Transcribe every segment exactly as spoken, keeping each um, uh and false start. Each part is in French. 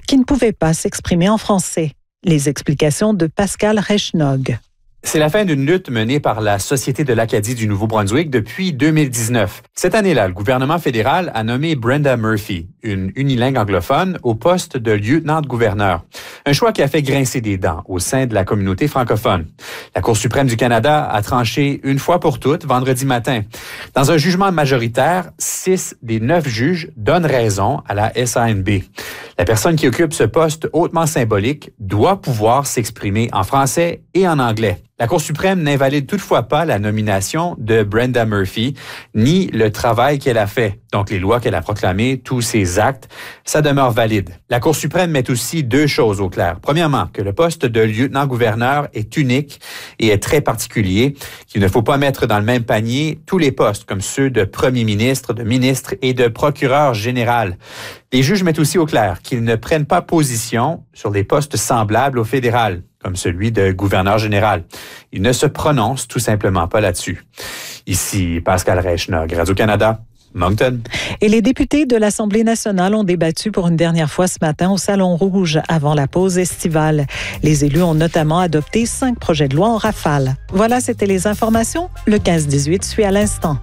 qui ne pouvaient pas s'exprimer en français. Les explications de Pascal Rechnog. C'est la fin d'une lutte menée par la Société de l'Acadie du Nouveau-Brunswick depuis deux mille dix-neuf. Cette année-là, le gouvernement fédéral a nommé Brenda Murphy, une unilingue anglophone, au poste de lieutenant-gouverneur. Un choix qui a fait grincer des dents au sein de la communauté francophone. La Cour suprême du Canada a tranché une fois pour toutes vendredi matin. Dans un jugement majoritaire, six des neuf juges donnent raison à la S A N B. La personne qui occupe ce poste hautement symbolique doit pouvoir s'exprimer en français et en anglais. La Cour suprême n'invalide toutefois pas la nomination de Brenda Murphy, ni le travail qu'elle a fait. Donc, les lois qu'elle a proclamées, tous ses actes, ça demeure valide. La Cour suprême met aussi deux choses au clair. Premièrement, que le poste de lieutenant-gouverneur est unique et est très particulier, qu'il ne faut pas mettre dans le même panier tous les postes, comme ceux de premier ministre, de ministre et de procureur général. Les juges mettent aussi au clair qu'ils ne prennent pas position sur des postes semblables au fédéral, comme celui de gouverneur général. Ils ne se prononcent tout simplement pas là-dessus. Ici, Pascal Rechnog, Radio-Canada, Moncton. Et les députés de l'Assemblée nationale ont débattu pour une dernière fois ce matin au Salon Rouge avant la pause estivale. Les élus ont notamment adopté cinq projets de loi en rafale. Voilà, c'était les informations. Le quinze dix-huit suit à l'instant.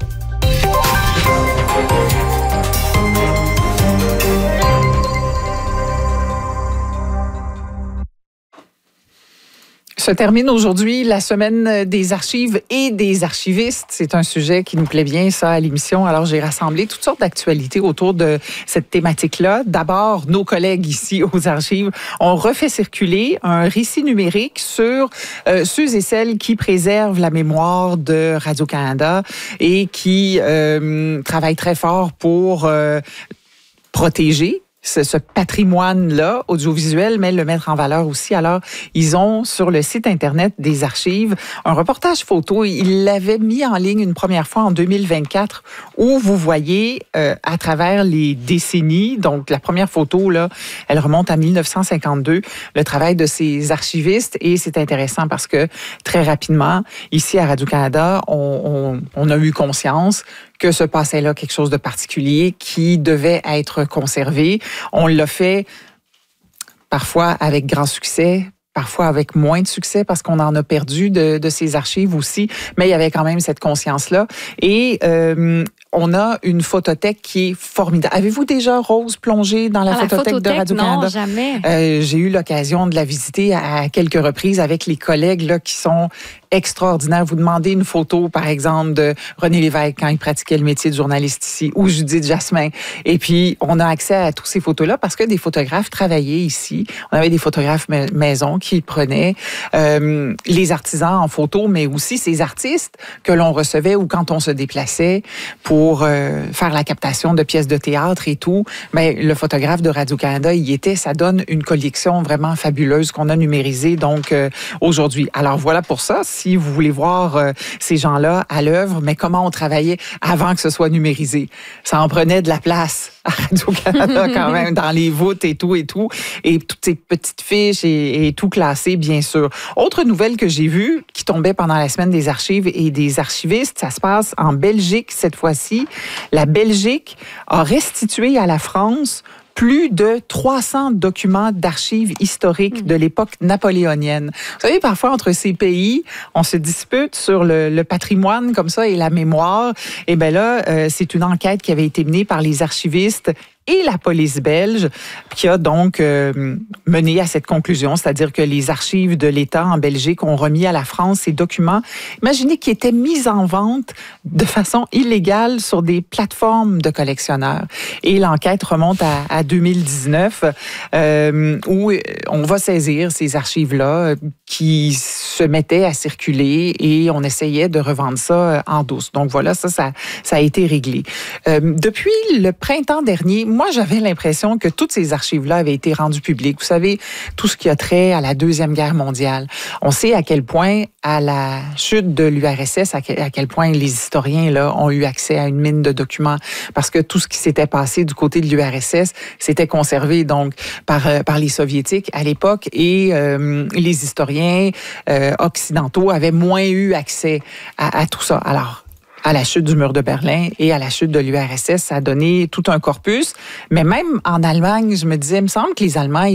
Se termine aujourd'hui la semaine des archives et des archivistes. C'est un sujet qui nous plaît bien, ça, à l'émission. Alors, j'ai rassemblé toutes sortes d'actualités autour de cette thématique-là. D'abord, nos collègues ici aux archives ont refait circuler un récit numérique sur euh, ceux et celles qui préservent la mémoire de Radio-Canada et qui euh, travaillent très fort pour euh, protéger Ce, ce patrimoine-là, audiovisuel, mais le mettre en valeur aussi. Alors, ils ont sur le site Internet des archives un reportage photo. Ils l'avaient mis en ligne une première fois en deux mille vingt-quatre où vous voyez euh, à travers les décennies, donc la première photo, là, elle remonte à mille neuf cent cinquante-deux, le travail de ces archivistes. Et c'est intéressant parce que très rapidement, ici à Radio-Canada, on, on, on a eu conscience que se passait là quelque chose de particulier qui devait être conservé. On l'a fait parfois avec grand succès, parfois avec moins de succès parce qu'on en a perdu de, de ces archives aussi, mais il y avait quand même cette conscience-là. Et euh, on a une photothèque qui est formidable. Avez-vous déjà, Rose, plongé dans la, dans photothèque, la photothèque de Radio-Canada? Non, jamais. Euh, j'ai eu l'occasion de la visiter à quelques reprises avec les collègues là, qui sont extraordinaire. Vous demandez une photo, par exemple, de René Lévesque quand il pratiquait le métier de journaliste ici, ou Judith Jasmin. Et puis, on a accès à tous ces photos-là parce que des photographes travaillaient ici. On avait des photographes ma- maison qui prenaient euh, les artisans en photo, mais aussi ces artistes que l'on recevait ou quand on se déplaçait pour euh, faire la captation de pièces de théâtre et tout. Mais le photographe de Radio-Canada y était. Ça donne une collection vraiment fabuleuse qu'on a numérisée donc euh, aujourd'hui. Alors, voilà pour ça. Si vous voulez voir euh, ces gens-là à l'œuvre, mais comment on travaillait avant que ce soit numérisé. Ça en prenait de la place à Radio-Canada quand même, dans les voûtes et tout et tout, et toutes ces petites fiches et, et tout classé, bien sûr. Autre nouvelle que j'ai vue, qui tombait pendant la semaine des archives et des archivistes, ça se passe en Belgique cette fois-ci. La Belgique a restitué à la France plus de trois cents documents d'archives historiques de l'époque napoléonienne. Vous savez, parfois, entre ces pays, on se dispute sur le, le patrimoine comme ça et la mémoire. Et bien là, euh, c'est une enquête qui avait été menée par les archivistes et la police belge qui a donc euh, mené à cette conclusion, c'est-à-dire que les archives de l'État en Belgique ont remis à la France ces documents, imaginez, qui étaient mis en vente de façon illégale sur des plateformes de collectionneurs. Et l'enquête remonte à, à deux mille dix-neuf, euh, où on va saisir ces archives-là qui se mettaient à circuler et on essayait de revendre ça en douce. Donc voilà, ça, ça, ça a été réglé. Euh, depuis le printemps dernier, moi, j'avais l'impression que toutes ces archives-là avaient été rendues publiques. Vous savez, tout ce qui a trait à la Deuxième Guerre mondiale. On sait à quel point, à la chute de l'U R S S, à quel, à quel point les historiens là, ont eu accès à une mine de documents, parce que tout ce qui s'était passé du côté de l'U R S S s'était conservé donc par, euh, par les Soviétiques à l'époque, et euh, les historiens euh, occidentaux avaient moins eu accès à, à tout ça. Alors, à la chute du mur de Berlin et à la chute de l'U R S S, ça a donné tout un corpus. Mais même en Allemagne, je me disais, il me semble que les Allemands